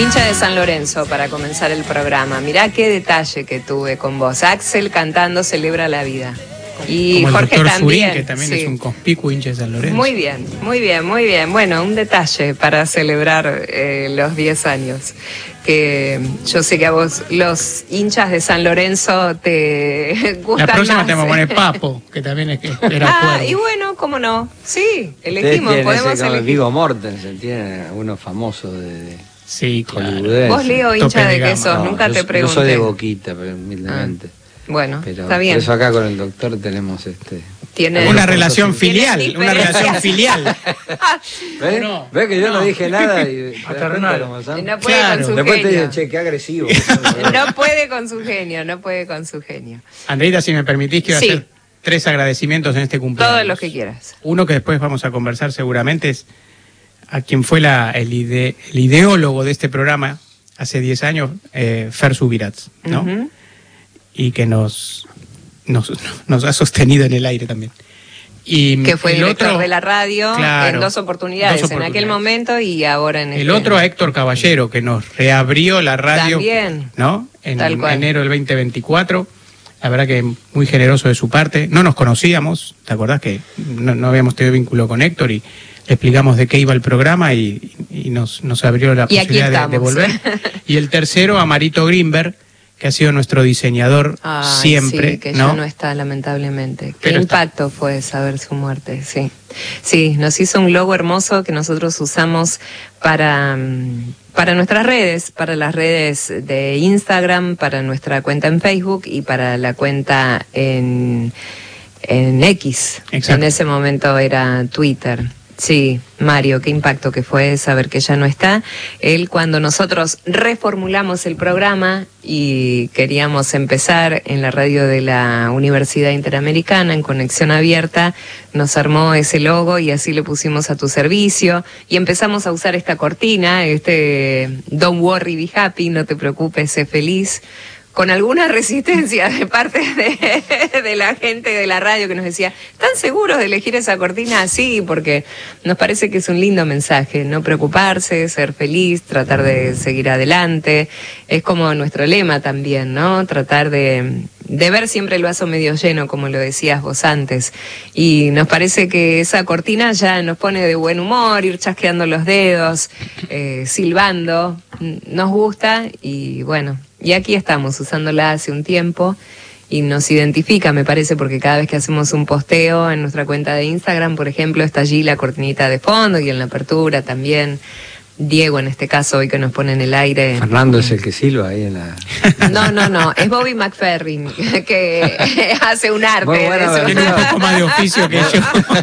Hincha de San Lorenzo para comenzar el programa. Mirá qué detalle que tuve con vos. Axel cantando Celebra la Vida. Y como Jorge el doctor también. Surín, que también sí. es un conspicuo hincha de San Lorenzo. Muy bien, muy bien, muy bien. Bueno, un detalle para celebrar los 10 años. Que yo sé que a vos los hinchas de San Lorenzo te gustan más. La próxima te vamos a poner Papo, que también es que era y bueno, cómo no. Sí, elegimos, podemos ese elegir. Viggo Mortensen, tiene uno famoso de sí, claro. hollywoodense. Vos, Leo, hincha de qué sos, nunca te pregunté. Yo soy de Boquita, pero humildemente. Bueno, pero está bien. Por eso acá con el doctor tenemos una relación filial, ¿Tiene una relación filial. ¿Ves? No, ¿Ves que yo no dije nada? Y No puede Claro. con su después te genio. digo, che, qué agresivo. No puede con su genio, no puede con su genio. Andreita, si me permitís, quiero Sí. hacer 3 agradecimientos en este cumpleaños. Todos los que quieras. Uno que después vamos a conversar seguramente es a quien fue el ideólogo de este programa hace 10 años, Fer Subirats, ¿no? Ujú. Y que nos ha sostenido en el aire también. Y Que fue el director otro, de la radio claro, en dos oportunidades, en aquel momento y ahora en el otro a Héctor Caballero, que nos reabrió la radio, También. ¿no? En Tal cual. enero del 2024. La verdad que muy generoso de su parte. No nos conocíamos, ¿te acordás que no habíamos tenido vínculo con Héctor? Y le explicamos de qué iba el programa y nos abrió la Y aquí posibilidad de estamos. volver. Y el tercero a Marito Grimberg, que ha sido nuestro diseñador siempre, sí, que ¿no? ya no está, lamentablemente. Qué Pero impacto fue saber su muerte, sí. Sí, nos hizo un logo hermoso que nosotros usamos para nuestras redes, para las redes de Instagram, para nuestra cuenta en Facebook y para la cuenta en X. Exacto. En ese momento era Twitter. Sí, Mario, qué impacto que fue saber que ya no está. Él, cuando nosotros reformulamos el programa y queríamos empezar en la radio de la Universidad Interamericana, en Conexión Abierta, nos armó ese logo y así le pusimos a tu servicio y empezamos a usar esta cortina, Don't worry, be happy, no te preocupes, sé feliz. Con alguna resistencia de parte de la gente de la radio que nos decía, ¿están seguros de elegir esa cortina así? Porque nos parece que es un lindo mensaje, no preocuparse, ser feliz, tratar de seguir adelante. Es como nuestro lema también, ¿no? Tratar de ver siempre el vaso medio lleno, como lo decías vos antes. Y nos parece que esa cortina ya nos pone de buen humor, ir chasqueando los dedos, silbando, nos gusta y bueno... Y aquí estamos usándola hace un tiempo y nos identifica, me parece, porque cada vez que hacemos un posteo en nuestra cuenta de Instagram, por ejemplo, está allí la cortinita de fondo y en la apertura también. Diego, en este caso, hoy que nos pone en el aire. Fernando es el que silba ahí en la... No, es Bobby McFerrin, que hace un arte. Muy buena de eso. Tiene un poco más de oficio que yo.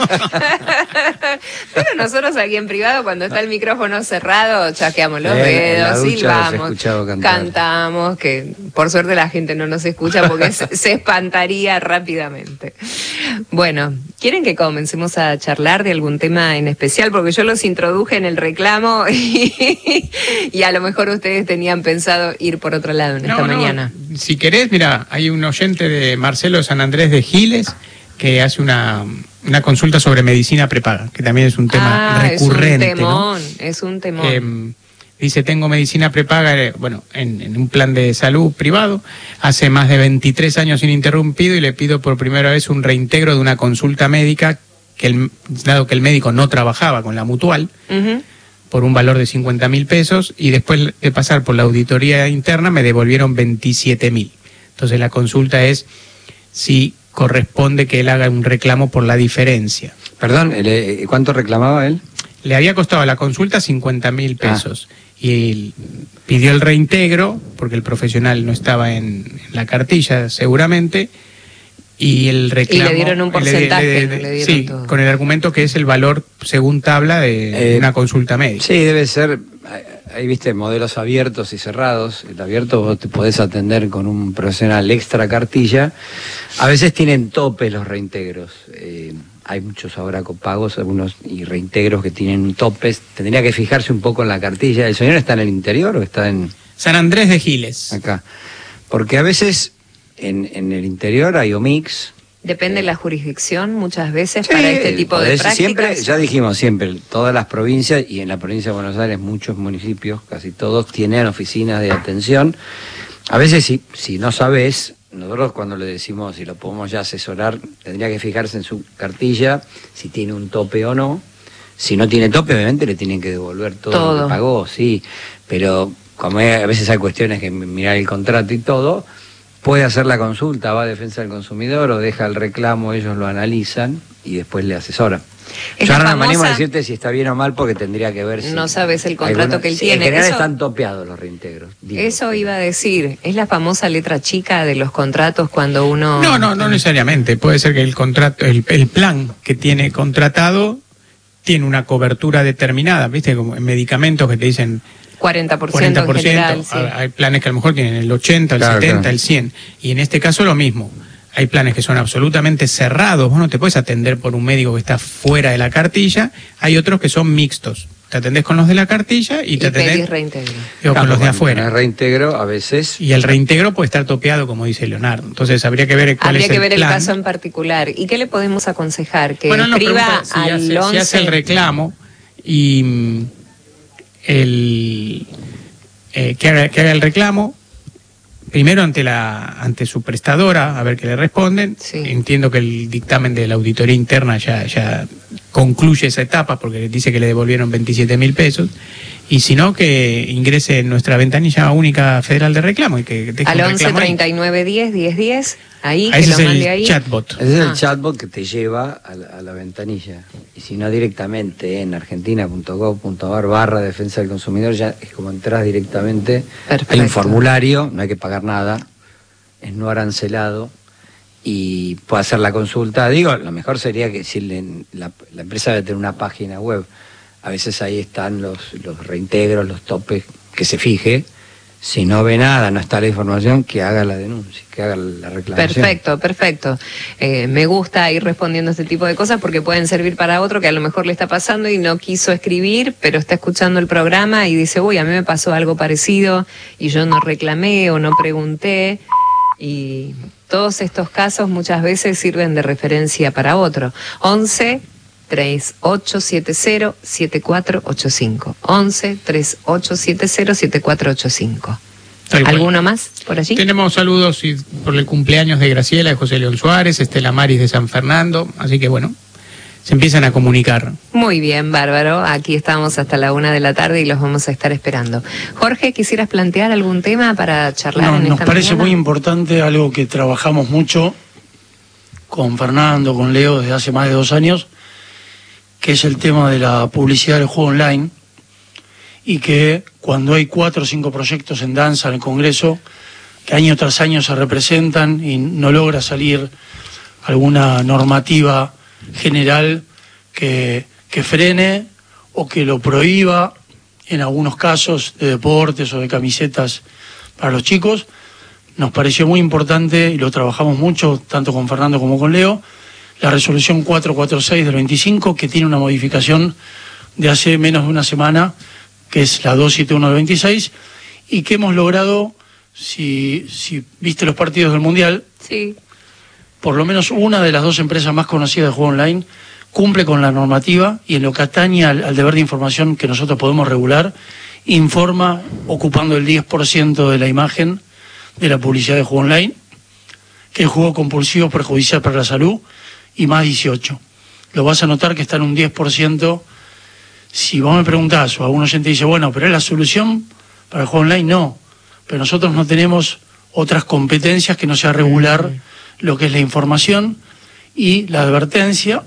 Pero nosotros aquí en privado, cuando está el micrófono cerrado, chasqueamos los En la dedos, ducha los he silbamos, escuchado cantar. cantamos, que por suerte la gente no nos escucha porque se espantaría rápidamente. Bueno, ¿quieren que comencemos a charlar de algún tema en especial? Porque yo los introduje en el reclamo y a lo mejor ustedes tenían pensado ir por otro lado en esta mañana. Si querés, mira, hay un oyente de Marcelo de San Andrés de Giles que hace una consulta sobre medicina prepaga, que también es un tema recurrente. Es un temón. Dice, tengo medicina prepaga, en un plan de salud privado, hace más de 23 años ininterrumpido y le pido por primera vez un reintegro de una consulta médica, dado que el médico no trabajaba con la mutual, por un valor de 50.000 pesos, y después de pasar por la auditoría interna me devolvieron 27.000. Entonces la consulta es si corresponde que él haga un reclamo por la diferencia. Perdón, ¿cuánto reclamaba él? Le había costado la consulta 50.000 pesos y él pidió el reintegro porque el profesional no estaba en la cartilla seguramente, y el reclamo... Y le dieron un porcentaje, no le dieron todo. Con el argumento que es el valor según tabla de una consulta médica. Sí, debe ser, ahí viste, modelos abiertos y cerrados. El abierto vos te podés atender con un profesional extra cartilla. A veces tienen tope los reintegros. Hay muchos ahora copagos, algunos y reintegros que tienen topes. Tendría que fijarse un poco en la cartilla. ¿El señor está en el interior o está en...? San Andrés de Giles. Acá. Porque a veces... En el interior hay Omix Depende de la jurisdicción muchas veces para este tipo de prácticas. Siempre, ya dijimos siempre, todas las provincias y en la provincia de Buenos Aires muchos municipios, casi todos, tienen oficinas de atención. A veces si no sabes, nosotros cuando le decimos si lo podemos ya asesorar, tendría que fijarse en su cartilla si tiene un tope o no. Si no tiene tope, obviamente le tienen que devolver todo lo que pagó, sí. Pero como a veces hay cuestiones que mirar el contrato y todo, puede hacer la consulta, va a defensa del consumidor o deja el reclamo, ellos lo analizan y después le asesoran. Yo ahora no me animo a decirte si está bien o mal porque tendría que ver si... No sabes el contrato que él tiene. En general están topeados los reintegros. Eso iba a decir, es la famosa letra chica de los contratos cuando uno... No necesariamente. Puede ser que el contrato, el plan que tiene contratado tiene una cobertura determinada, ¿viste? Como en medicamentos que te dicen... 40% en general, sí. Hay planes que a lo mejor tienen el 80, el 70, el 100. Y en este caso lo mismo. Hay planes que son absolutamente cerrados. Vos no te puedes atender por un médico que está fuera de la cartilla. Hay otros que son mixtos. Te atendés con los de la cartilla y te atendés reintegro. Con los de afuera. El reintegro a veces... Y el reintegro puede estar topeado, como dice Leonardo. Entonces habría que ver cuál es el plan. Habría que ver el caso en particular. ¿Y qué le podemos aconsejar? Que bueno, escriba al 11... Si hace el reclamo y... que haga el reclamo primero ante su prestadora, a ver qué le responden. Sí. Entiendo que el dictamen de la auditoría interna ya concluye esa etapa porque dice que le devolvieron 27.000 pesos. Y si no, que ingrese en nuestra ventanilla única federal de reclamo y que deje al un reclamo 11 39 10 10 10, ahí, que ese lo es mande el ahí. chatbot. Ese es el chatbot que te lleva a la ventanilla. Y si no, directamente en argentina.gov.ar/defensa del consumidor, ya es como entras directamente. Perfecto. Hay un formulario, no hay que pagar nada, es no arancelado y puede hacer la consulta. Digo, lo mejor sería que si la empresa debe tener una página web. A veces ahí están los reintegros, los topes, que se fije. Si no ve nada, no está la información, que haga la denuncia, que haga la reclamación. Perfecto. Me gusta ir respondiendo a este tipo de cosas porque pueden servir para otro que a lo mejor le está pasando y no quiso escribir, pero está escuchando el programa y dice, uy, a mí me pasó algo parecido y yo no reclamé o no pregunté. Y todos estos casos muchas veces sirven de referencia para otro. 11 3870 7485. 11 3870 7485. ¿Alguno más por allí? Tenemos saludos por el cumpleaños de Graciela, de José León Suárez, Estela Maris de San Fernando, así que bueno, se empiezan a comunicar. Muy bien, bárbaro. Aquí estamos hasta la 1 de la tarde y los vamos a estar esperando. Jorge, ¿quisieras plantear algún tema para charlar en esta mañana? Nos parece muy importante, algo que trabajamos mucho con Fernando, con Leo, desde hace más de 2 años, que es el tema de la publicidad del juego online, y que cuando hay 4 o 5 proyectos en danza en el Congreso, que año tras año se representan y no logra salir alguna normativa general que frene o que lo prohíba, en algunos casos de deportes o de camisetas para los chicos, nos pareció muy importante, y lo trabajamos mucho, tanto con Fernando como con Leo, la resolución 446 del 25, que tiene una modificación de hace menos de una semana, que es la 271 del 26, y que hemos logrado, si viste los partidos del Mundial, sí, por lo menos una de las 2 empresas más conocidas de juego online cumple con la normativa y en lo que atañe al deber de información que nosotros podemos regular, informa ocupando el 10% de la imagen de la publicidad de juego online, que el juego compulsivo es perjudicial para la salud, y más 18. Lo vas a notar que está en un 10%. Si vos me preguntás o algún oyente dice, bueno, pero ¿es la solución para el juego online? No, pero nosotros no tenemos otras competencias que no sea regular lo que es la información y la advertencia,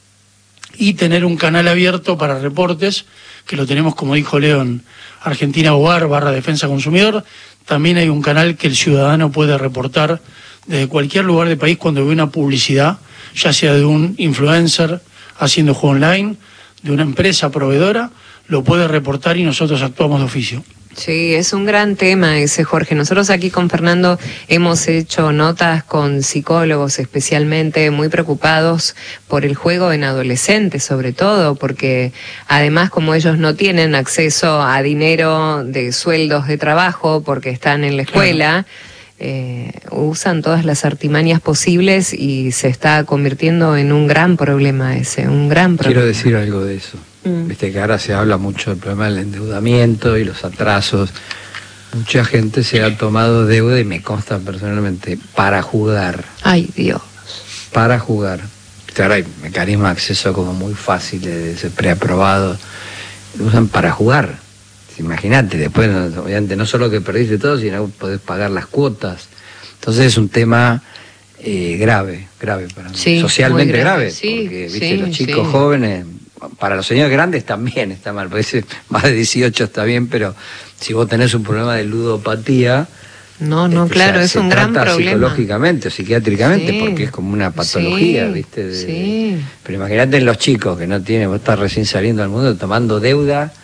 y tener un canal abierto para reportes, que lo tenemos, como dijo Leo, en Argentina /defensa consumidor. También hay un canal que el ciudadano puede reportar desde cualquier lugar del país cuando ve una publicidad, ya sea de un influencer haciendo juego online, de una empresa proveedora, lo puede reportar y nosotros actuamos de oficio. Sí, es un gran tema ese, Jorge. Nosotros aquí con Fernando hemos hecho notas con psicólogos especialmente muy preocupados por el juego en adolescentes, sobre todo, porque además como ellos no tienen acceso a dinero de sueldos de trabajo porque están en la escuela, usan todas las artimañas posibles y se está convirtiendo en un gran problema ese, un gran problema. Quiero decir algo de eso. Viste que ahora se habla mucho del problema del endeudamiento y los atrasos. Mucha gente se ha tomado deuda, y me consta personalmente, para jugar. Ay, Dios. Para jugar. Ahora hay mecanismos de acceso como muy fáciles, preaprobados. Lo usan para jugar. Imagínate, después, obviamente, no solo que perdiste todo, sino que podés pagar las cuotas. Entonces es un tema grave para mí. Sí, socialmente grave, sí, porque viste, sí, los chicos jóvenes, para los señores grandes también está mal, porque más de 18 está bien, pero si vos tenés un problema de ludopatía, no, claro, es un gran problema. Psicológicamente o psiquiátricamente, Sí, porque es como una patología, sí, ¿viste? Sí. Pero imagínate en los chicos que no tienen, vos estás recién saliendo al mundo tomando deuda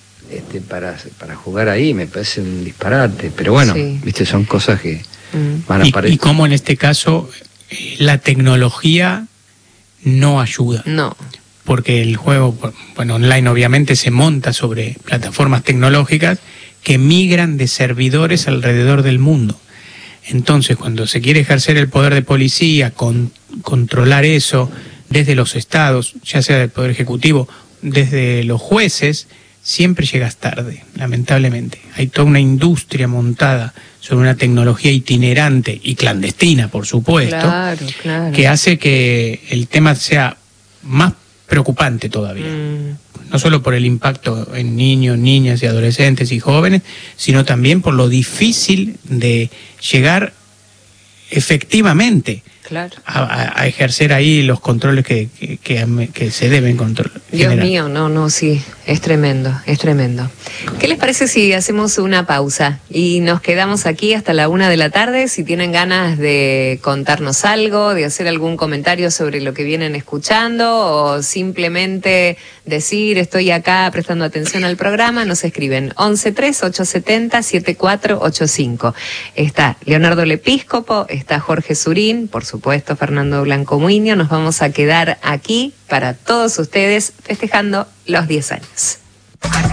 para jugar ahí, me parece un disparate. Pero bueno, Sí. ¿viste? Son cosas que van a aparecer. Y cómo en este caso la tecnología no ayuda. No. Porque el juego, bueno, online obviamente se monta sobre plataformas tecnológicas que migran de servidores alrededor del mundo. Entonces, cuando se quiere ejercer el poder de policía, controlar eso desde los estados, ya sea del Poder Ejecutivo, desde los jueces, siempre llegas tarde, lamentablemente. Hay toda una industria montada sobre una tecnología itinerante y clandestina, por supuesto, Claro. que hace que el tema sea más preocupante todavía. No solo por el impacto en niños, niñas y adolescentes y jóvenes, sino también por lo difícil de llegar efectivamente a ejercer ahí los controles que se deben controlar. Dios mío, no, sí, es tremendo. ¿Qué les parece si hacemos una pausa y nos quedamos aquí hasta la 1 de la tarde? Si tienen ganas de contarnos algo, de hacer algún comentario sobre lo que vienen escuchando o simplemente decir estoy acá prestando atención al programa, nos escriben 1138707485. Está Leonardo Lepíscopo, está Jorge Surín, por supuesto Fernando Blanco Muiño. Nos vamos a quedar aquí para todos ustedes festejando los 10 años.